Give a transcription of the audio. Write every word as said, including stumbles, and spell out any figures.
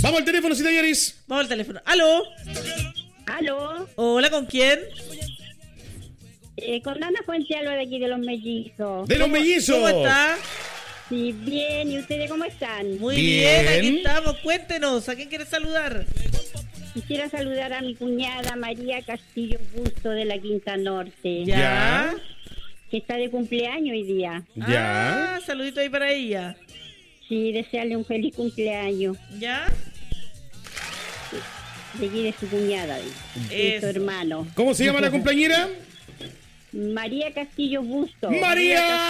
Vamos al teléfono, Cita Yaris. Vamos al teléfono. ¿Aló? ¿Aló? Hola, ¿con quién? Eh, con Ana Fuente Alba de aquí de Los Mellizos. ¡De Los Mellizos! ¿Cómo está? Sí, bien. ¿Y ustedes cómo están? Muy Bien. bien, aquí estamos. Cuéntenos, ¿a quién quiere saludar? Quisiera saludar a mi cuñada María Castillo Busto de la Quinta Norte. Ya. Ya. Que está de cumpleaños hoy día. Ya. Ah, saludito ahí para ella. Sí, desearle un feliz cumpleaños. ¿Ya? De aquí de su cuñada, de, de su Eso. hermano. ¿Cómo se llama la compañera? María Castillo Busto. ¡María!